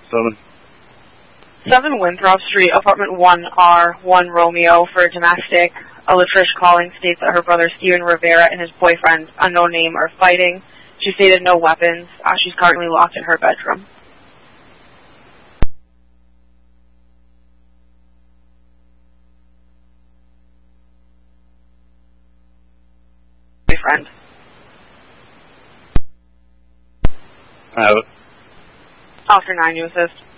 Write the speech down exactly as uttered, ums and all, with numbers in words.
Seven. Seven Winthrop Street, apartment one R, one Romeo for domestic. A Latrice calling states that her brother Steven Rivera and his boyfriend, unknown name, are fighting. She stated no weapons. Uh, she's currently locked in her bedroom. Boyfriend. I have it. Officer nine, you assist.